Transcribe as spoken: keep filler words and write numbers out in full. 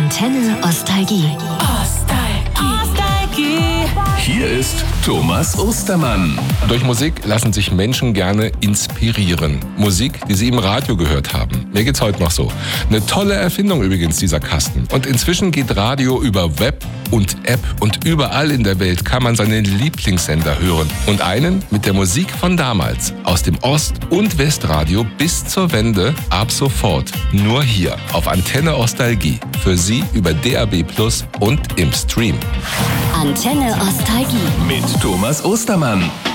Antenne Ostalgie. Hier ist Thomas Ostermann. Durch Musik lassen sich Menschen gerne inspirieren. Musik, die sie im Radio gehört haben. Mir geht's heute noch so. Eine tolle Erfindung übrigens, dieser Kasten. Und inzwischen geht Radio über Web und App und überall in der Welt kann man seinen Lieblingssender hören. Und einen mit der Musik von damals. Aus dem Ost- und Westradio bis zur Wende ab sofort. Nur hier auf Antenne Ostalgie. Für Sie über D A B plus und im Stream. Antenne Ostalgie. Mit Thomas Ostermann.